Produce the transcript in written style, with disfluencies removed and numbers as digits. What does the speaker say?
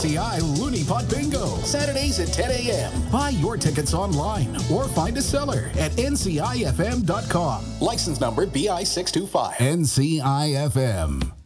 NCI Looney Pot Bingo, Saturdays at 10 a.m. Buy your tickets online or find a seller at ncifm.com. License number BI 625. NCIFM.